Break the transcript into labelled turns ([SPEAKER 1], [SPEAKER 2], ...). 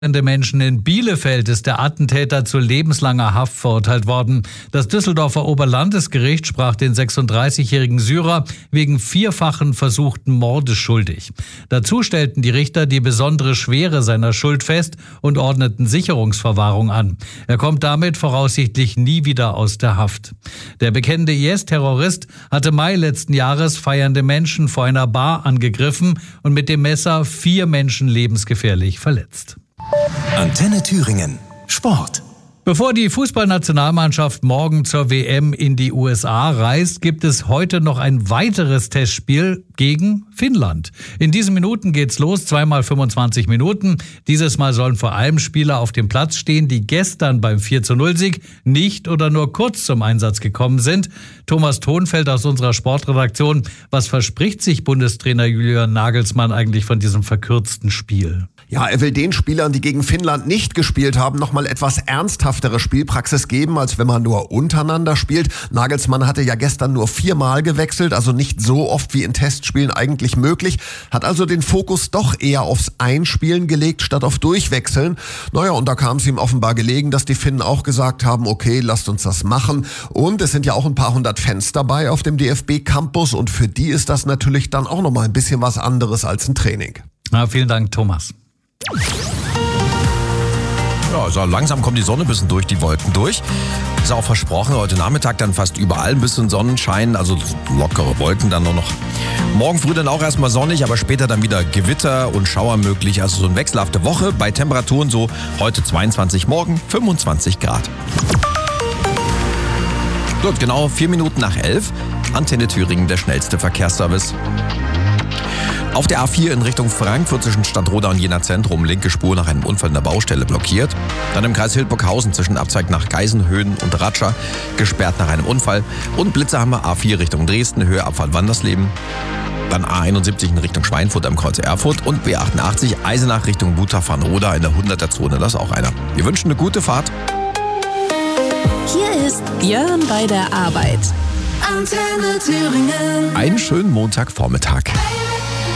[SPEAKER 1] Menschen in Bielefeld ist der Attentäter zu lebenslanger Haft verurteilt worden. Das Düsseldorfer Oberlandesgericht sprach den 36-jährigen Syrer wegen vierfachen versuchten Mordes schuldig. Dazu stellten die Richter die besondere Schwere seiner Schuld fest und ordneten Sicherungsverwahrung an. Er kommt damit voraussichtlich nie wieder aus der Haft. Der bekennende IS-Terrorist hatte Mai letzten Jahres feiernde Menschen vor einer Bar angegriffen und mit dem Messer 4 Menschen lebensgefährlich verletzt.
[SPEAKER 2] Antenne Thüringen. Sport.
[SPEAKER 1] Bevor die Fußballnationalmannschaft morgen zur WM in die USA reist, gibt es heute noch ein weiteres Testspiel gegen Finnland. In diesen Minuten geht's los, 2x25 Minuten. Dieses Mal sollen vor allem Spieler auf dem Platz stehen, die gestern beim 4:0-Sieg nicht oder nur kurz zum Einsatz gekommen sind. Thomas Thonfeld aus unserer Sportredaktion. Was verspricht sich Bundestrainer Julian Nagelsmann eigentlich von diesem verkürzten Spiel?
[SPEAKER 3] Ja, er will den Spielern, die gegen Finnland nicht gespielt haben, nochmal etwas ernsthaftere Spielpraxis geben, als wenn man nur untereinander spielt. Nagelsmann hatte ja gestern nur 4-mal gewechselt, also nicht so oft wie in Testspielen eigentlich möglich, hat also den Fokus doch eher aufs Einspielen gelegt, statt auf Durchwechseln. Naja, und da kam es ihm offenbar gelegen, dass die Finnen auch gesagt haben, okay, lasst uns das machen. Und es sind ja auch ein paar hundert Fans dabei auf dem DFB-Campus und für die ist das natürlich dann auch nochmal ein bisschen was anderes als ein Training.
[SPEAKER 1] Na, vielen Dank, Thomas.
[SPEAKER 4] Ja, also langsam kommt die Sonne ein bisschen durch die Wolken durch. Ist auch versprochen, heute Nachmittag dann fast überall ein bisschen Sonnenschein, also lockere Wolken dann nur noch. Morgen früh dann auch erstmal sonnig, aber später dann wieder Gewitter und Schauer möglich. Also so eine wechselhafte Woche bei Temperaturen so heute 22, morgen 25 Grad. Gut, genau 4 Minuten nach 11. Antenne Thüringen, der schnellste Verkehrsservice. Auf der A4 in Richtung Frankfurt zwischen Stadtroda und Jena Zentrum, linke Spur nach einem Unfall in der Baustelle blockiert. Dann im Kreis Hildburghausen zwischen Abzweig nach Geisenhöhen und Ratscha, gesperrt nach einem Unfall. Und Blitzerhammer A4 Richtung Dresden, Höhe Abfahrt Wandersleben. Dann A71 in Richtung Schweinfurt am Kreuz Erfurt und B88 Eisenach Richtung Wutach-Farnroda in der 100er-Zone, das ist auch einer. Wir wünschen eine gute Fahrt.
[SPEAKER 5] Hier ist Björn bei der Arbeit. Antenne Thüringen.
[SPEAKER 4] Einen schönen Montagvormittag.